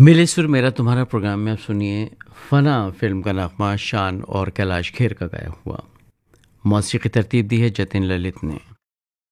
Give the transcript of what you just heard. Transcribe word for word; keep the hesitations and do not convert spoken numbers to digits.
मिले सुर मेरा तुम्हारा प्रोग्राम में आप सुनिए फना फिल्म का नगमा शान और कैलाश खेर का गाया हुआ। मौसीकी तरतीब दी है जतिन ललित ने।